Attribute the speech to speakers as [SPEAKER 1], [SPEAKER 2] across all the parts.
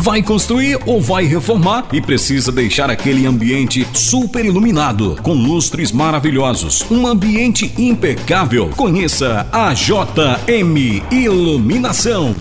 [SPEAKER 1] Vai construir ou vai reformar e precisa deixar aquele ambiente super iluminado, com lustres maravilhosos, um ambiente impecável. Conheça a JM Iluminação.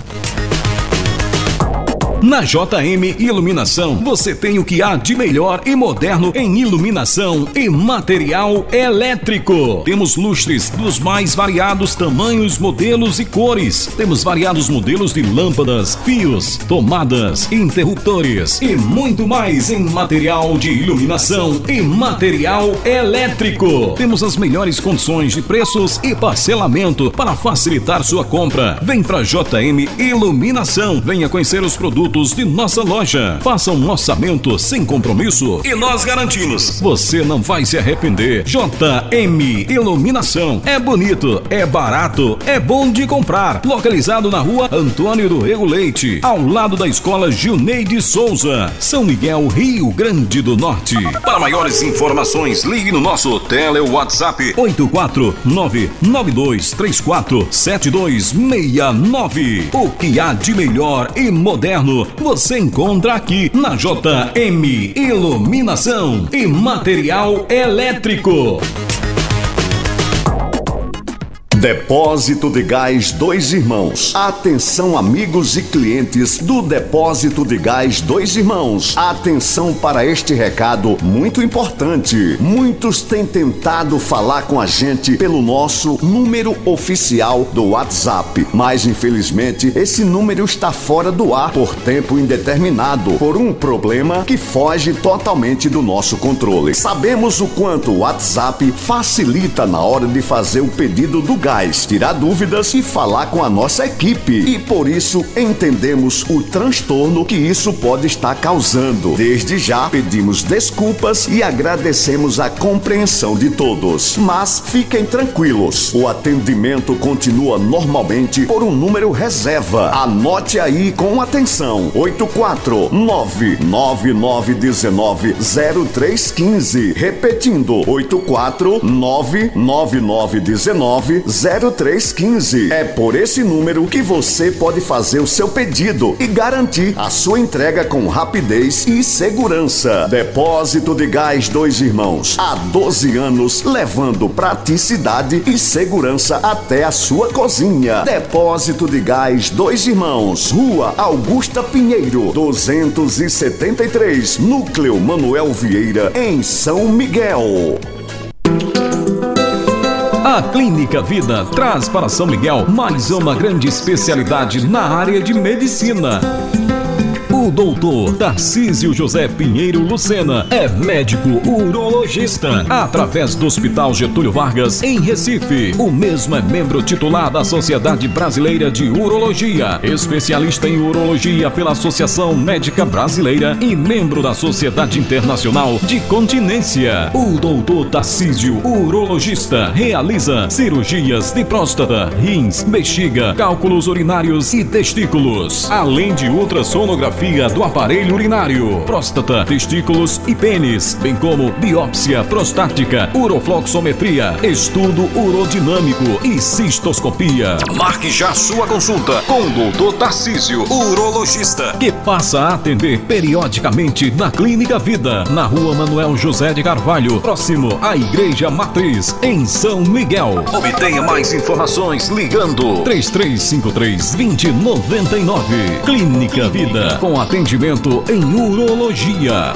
[SPEAKER 1] Na JM Iluminação, você tem o que há de melhor e moderno em iluminação e material elétrico. Temos lustres dos mais variados tamanhos, modelos e cores. Temos variados modelos de lâmpadas, fios, tomadas, interruptores e muito mais em material de iluminação e material elétrico. Temos as melhores condições de preços e parcelamento para facilitar sua compra. Vem para JM Iluminação. Venha conhecer os produtos de nossa loja. Faça um orçamento sem compromisso e nós garantimos, você não vai se arrepender. JM Iluminação. É bonito, é barato, é bom de comprar. Localizado na rua Antônio do Rego Leite, ao lado da escola Gilneide Souza, São Miguel, Rio Grande do Norte. Para maiores informações, ligue no nosso WhatsApp 84992347269. O que há de melhor e moderno você encontra aqui na JM Iluminação e material elétrico.
[SPEAKER 2] Depósito de Gás Dois Irmãos. Atenção, amigos e clientes do Depósito de Gás Dois Irmãos. Atenção para este recado muito importante. Muitos têm tentado falar com a gente pelo nosso número oficial do WhatsApp, mas infelizmente esse número está fora do ar por tempo indeterminado, por um problema que foge totalmente do nosso controle. Sabemos o quanto o WhatsApp facilita na hora de fazer o pedido do gás, tirar dúvidas e falar com a nossa equipe. E por isso entendemos o transtorno que isso pode estar causando. Desde já pedimos desculpas e agradecemos a compreensão de todos. Mas fiquem tranquilos, o atendimento continua normalmente por um número reserva. Anote aí com atenção: 84999190315. Repetindo, 84999190315. É por esse número que você pode fazer o seu pedido e garantir a sua entrega com rapidez e segurança. Depósito de Gás Dois Irmãos, há 12 anos levando praticidade e segurança até a sua cozinha. Depósito de Gás Dois Irmãos, Rua Augusta Pinheiro, 273, Núcleo Manuel Vieira, em São Miguel.
[SPEAKER 1] A Clínica Vida traz para São Miguel mais uma grande especialidade na área de medicina. O doutor Tarcísio José Pinheiro Lucena é médico urologista, através do Hospital Getúlio Vargas, em Recife. O mesmo é membro titular da Sociedade Brasileira de Urologia, especialista em urologia pela Associação Médica Brasileira e membro da Sociedade Internacional de Continência. O doutor Tarcísio, urologista, realiza cirurgias de próstata, rins, bexiga, cálculos urinários e testículos, além de ultrassonografia do aparelho urinário, próstata, testículos e pênis, bem como biópsia prostática, urofloxometria, estudo urodinâmico e cistoscopia. Marque já sua consulta com o doutor Tarcísio, urologista, que passa a atender periodicamente na Clínica Vida, na Rua Manuel José de Carvalho, próximo à Igreja Matriz, em São Miguel. Obtenha mais informações ligando 3353-2099. Clínica Vida, com atendimento em urologia.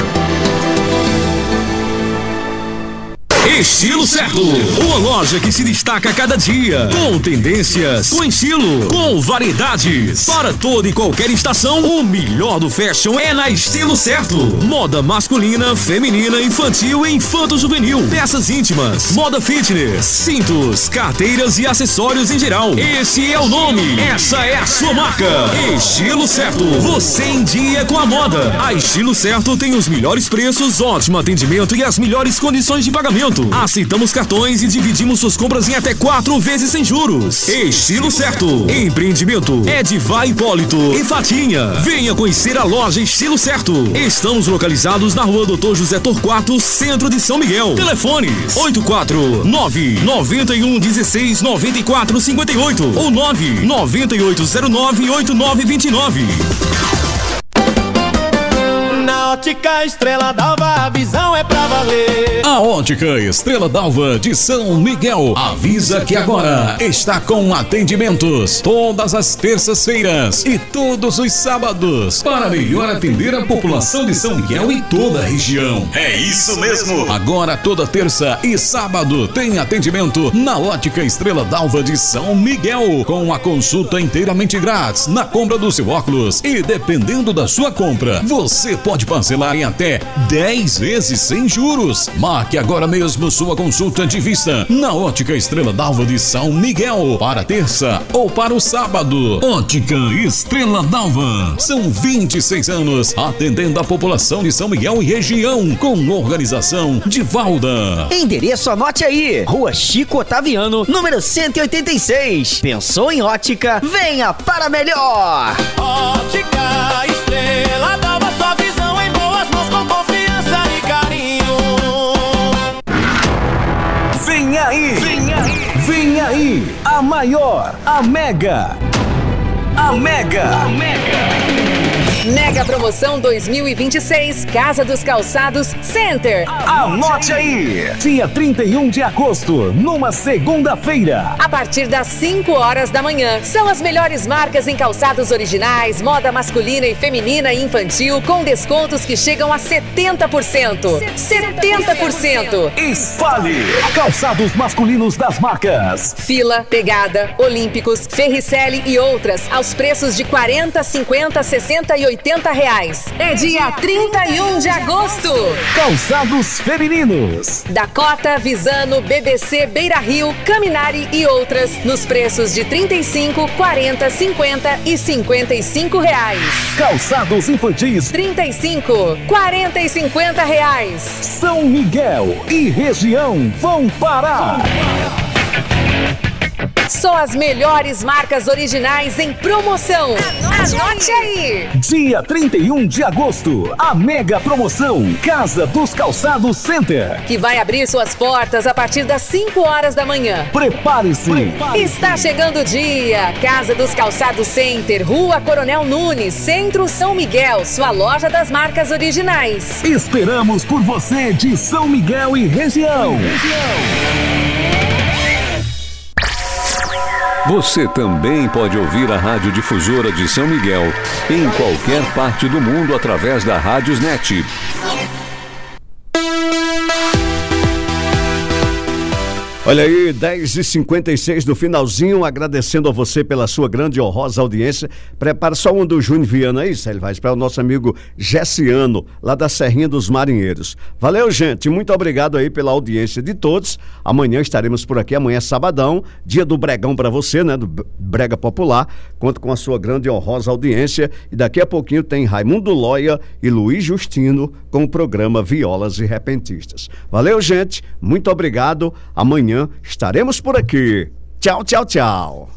[SPEAKER 3] Estilo Certo, uma loja que se destaca a cada dia, com tendências, com estilo, com variedades, para toda e qualquer estação. O melhor do fashion é na Estilo Certo. Moda masculina, feminina, infantil e infanto-juvenil, peças íntimas, moda fitness, cintos, carteiras e acessórios em geral. Esse é o nome, essa é a sua marca. Estilo Certo, você em dia com a moda. A Estilo Certo tem os melhores preços, ótimo atendimento e as melhores condições de pagamento. Aceitamos cartões e dividimos suas compras em até 4 vezes sem juros. Estilo Certo. Empreendimento é de Vai Hipólito e Fatinha. Venha conhecer a loja Estilo Certo. Estamos localizados na Rua Doutor José Torquato, centro de São Miguel. Telefones 849-9116-9458 ou 99809-8929.
[SPEAKER 4] Na Ótica Estrela d'Alva a visão é pra valer.
[SPEAKER 1] A Ótica Estrela d'Alva de São Miguel avisa que agora está com atendimentos todas as terças-feiras e todos os sábados para melhor atender a população de São Miguel e toda a região.
[SPEAKER 3] É isso mesmo.
[SPEAKER 1] Agora toda terça e sábado tem atendimento na Ótica Estrela d'Alva de São Miguel, com a consulta inteiramente grátis na compra do seu óculos, e dependendo da sua compra, você pode parcelar em até 10 vezes sem juros. Marque agora mesmo sua consulta de vista na Ótica Estrela d'Alva de São Miguel para terça ou para o sábado. Ótica Estrela d'Alva, são 26 anos atendendo a população de São Miguel e região, com organização de Valda.
[SPEAKER 5] Endereço, anote aí: Rua Chico Otaviano, número 186. Pensou em ótica? Venha para melhor.
[SPEAKER 4] Ótica Estrela d'Alva, sua visão em boas mãos com confiança e carinho.
[SPEAKER 6] Vem aí, vem aí, vem aí, a maior, a Mega
[SPEAKER 7] Mega Promoção 2026, Casa dos Calçados Center.
[SPEAKER 6] Anote aí, dia 31 de agosto, numa segunda-feira,
[SPEAKER 7] A partir das 5 horas da manhã. São as melhores marcas em calçados originais, moda masculina e feminina e infantil, com descontos que chegam a 70%. 70%!
[SPEAKER 6] espalhe calçados masculinos das marcas
[SPEAKER 7] Fila, Pegada, Olímpicos, Ferricelli e outras aos preços de 40, 50, 60 e 80 reais. É dia 31 de agosto.
[SPEAKER 6] calçados femininos,
[SPEAKER 7] Dakota, Visano, BBC, Beira Rio, Caminari e outras nos preços de 35, 40, 50 e 55 reais.
[SPEAKER 6] calçados infantis,
[SPEAKER 7] 35, 40 e 50 reais.
[SPEAKER 6] São Miguel e região vão parar.
[SPEAKER 7] Só as melhores marcas originais em promoção. Anote aí.
[SPEAKER 6] Dia 31 de agosto, a mega promoção Casa dos Calçados Center.
[SPEAKER 7] Que vai abrir suas portas a partir das 5 horas da manhã.
[SPEAKER 6] Prepare-se.
[SPEAKER 7] Está chegando o dia. Casa dos Calçados Center, Rua Coronel Nunes, Centro São Miguel, sua loja das marcas originais.
[SPEAKER 6] Esperamos por você de São Miguel e região.
[SPEAKER 8] Você também pode ouvir a Rádio Difusora de São Miguel em qualquer parte do mundo através da Rádiosnet.
[SPEAKER 2] Olha aí, 10h56 do finalzinho, agradecendo a você pela sua grande e honrosa audiência. Prepara só um do Júnior Viana aí, Célio Vaz, para o nosso amigo Gessiano, lá da Serrinha dos Marinheiros. Valeu, gente, muito obrigado aí pela audiência de todos. Amanhã estaremos por aqui, amanhã é sabadão, dia do Bregão para você, né, do Brega Popular. Conto com a sua grande e honrosa audiência. E daqui a pouquinho tem Raimundo Loia e Luiz Justino com o programa Violas e Repentistas. Valeu, gente, muito obrigado. Amanhã estaremos por aqui. Tchau, tchau, tchau.